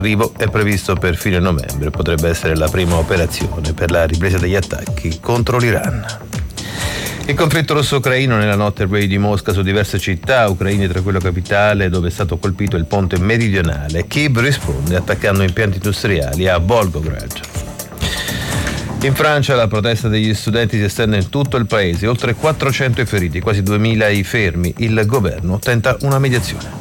L'arrivo è previsto per fine novembre, potrebbe essere la prima operazione per la ripresa degli attacchi contro l'Iran. Il conflitto russo-ucraino nella notte raid di Mosca su diverse città ucraine, tra quella capitale dove è stato colpito il ponte meridionale. Kiev risponde attaccando impianti industriali a Volgograd. In Francia la protesta degli studenti si estende in tutto il paese, oltre 400 i feriti, quasi 2000 i fermi. Il governo tenta una mediazione.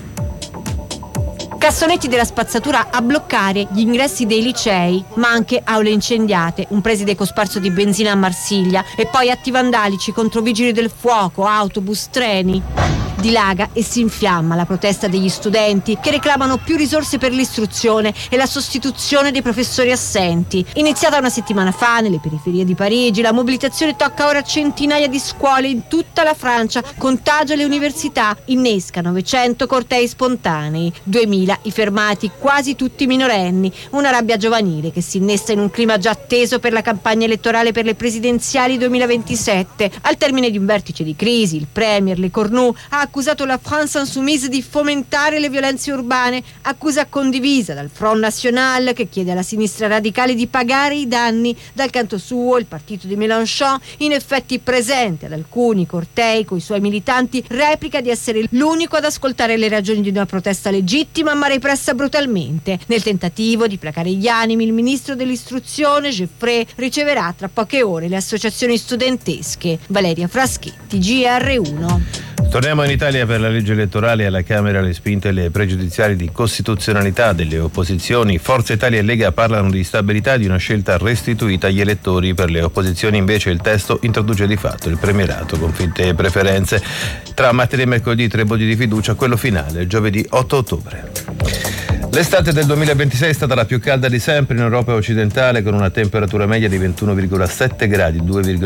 Cassonetti della spazzatura a bloccare gli ingressi dei licei, ma anche aule incendiate, un preside cosparso di benzina a Marsiglia e poi atti vandalici contro vigili del fuoco, autobus, treni. Dilaga e si infiamma la protesta degli studenti che reclamano più risorse per l'istruzione e la sostituzione dei professori assenti. Iniziata una settimana fa nelle periferie di Parigi, la mobilitazione tocca ora centinaia di scuole in tutta la Francia, contagia le università, innesca 900 cortei spontanei, 2000 i fermati, quasi tutti minorenni, una rabbia giovanile che si innesta in un clima già atteso per la campagna elettorale per le presidenziali 2027. Al termine di un vertice di crisi, il premier Le Cornu ha accusato la France Insoumise di fomentare le violenze urbane, accusa condivisa dal Front National che chiede alla sinistra radicale di pagare i danni. Dal canto suo il partito di Mélenchon, in effetti presente ad alcuni cortei coi suoi militanti, replica di essere l'unico ad ascoltare le ragioni di una protesta legittima ma repressa brutalmente. Nel tentativo di placare gli animi, il ministro dell'istruzione Geoffrey riceverà tra poche ore le associazioni studentesche. Valeria Fraschetti, GR1. Torniamo in Italia. Per la legge elettorale alla Camera le spinte e le pregiudiziali di costituzionalità delle opposizioni. Forza Italia e Lega parlano di stabilità, di una scelta restituita agli elettori. Per le opposizioni invece il testo introduce di fatto il premierato con finte preferenze. Tra martedì e mercoledì 3 voti di fiducia, quello finale giovedì 8 ottobre. L'estate del 2026 è stata la più calda di sempre in Europa occidentale, con una temperatura media di 21,7 gradi,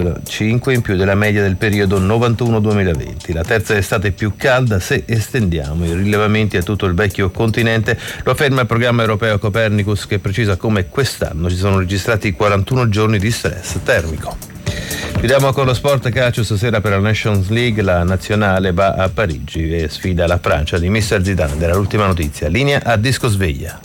2,5 in più della media del periodo 91-2020. La terza estate più calda se estendiamo i rilevamenti a tutto il vecchio continente, lo afferma il programma europeo Copernicus, che precisa come quest'anno ci sono registrati 41 giorni di stress termico. Chiudiamo con lo sport calcio. Stasera per la Nations League la nazionale va a Parigi e sfida la Francia di Mister Zidane. Era l'ultima notizia. Linea a Disco Sveglia.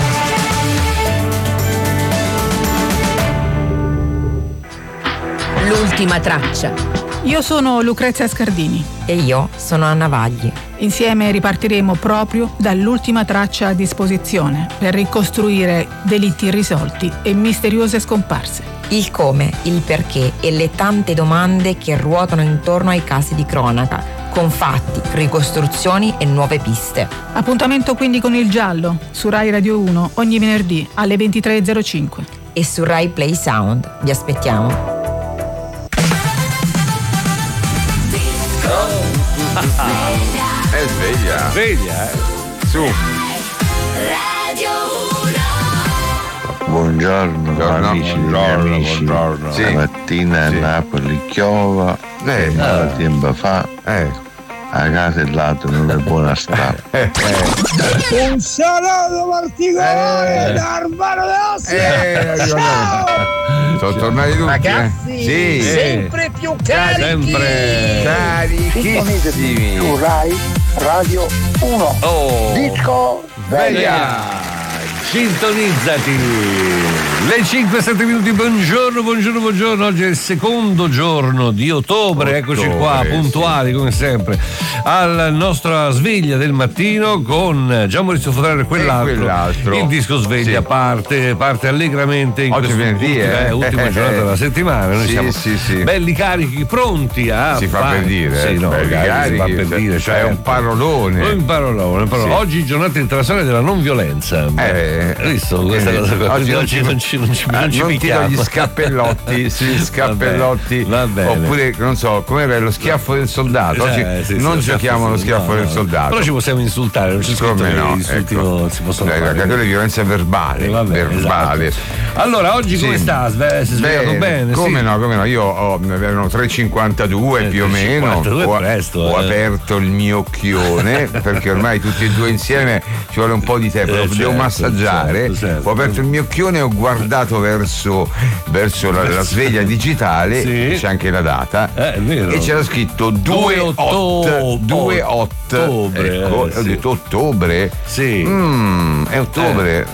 L'ultima traccia. Io sono Lucrezia Scardini. E io sono Anna Vagli. Insieme ripartiremo proprio dall'ultima traccia a disposizione per ricostruire delitti irrisolti e misteriose scomparse. Il come, il perché e le tante domande che ruotano intorno ai casi di cronaca, con fatti, ricostruzioni e nuove piste. Appuntamento quindi con Il Giallo su Rai Radio 1 ogni venerdì alle 23.05. E su Rai Play Sound. Vi aspettiamo. Sveglia. Sveglia, Su. Buongiorno amici. Buongiorno. Sì. Stamattina a Napoli piova, tempo fa, a casa il lato non è buona strada. Un saluto particolare da Urbano De Ossi. Sono tornati tutti. Ragazzi, Sì. sempre più carichi. Sempre carichissimi. Su Rai Radio 1. Disco Sveglia. Sintonizzati. Le 5-7 minuti, buongiorno. Oggi è il secondo giorno di ottobre. Eccoci qua, puntuali come sempre alla nostra sveglia del mattino con Gian Maurizio Fotrara e quell'altro. Il disco sveglia parte allegramente in oggi venerdì, ultima giornata della settimana. Noi siamo belli carichi, pronti a si fa per dire, si fa per dire, cioè è un parolone. Sì. Oggi giornata internazionale della non violenza. Hai visto questa cosa qua? Oggi non ci non tiro gli scappellotti. Va bene. Oppure non so com'era lo schiaffo del soldato. Oggi non giochiamo lo schiaffo del soldato, però ci possiamo insultare, non c'è scritto che insulti non si possono fare. Quella è violenza verbale. Esatto. Allora oggi come sta? Si è svegliato bene? Come no, io erano 3:52 più o meno. Ho aperto il mio occhione perché ormai tutti e due insieme ci vuole un po' di tempo. Devo massaggiare mangiare, certo. Ho aperto il mio occhione e ho guardato verso la sveglia digitale, sì. C'è anche la data, è vero. E c'era scritto 2 ottobre. Ecco, ho detto ottobre? Sì. È ottobre.